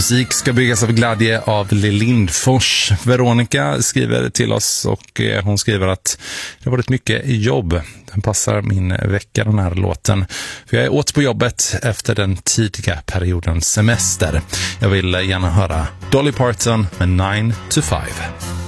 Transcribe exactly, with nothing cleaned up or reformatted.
Musik ska byggas av glädje av Lill Lindfors. Veronica skriver till oss och hon skriver att det har varit mycket jobb. Den passar min vecka, den här låten. För jag är åt på jobbet efter den tidiga perioden semester. Jag vill gärna höra Dolly Parton med nine to five.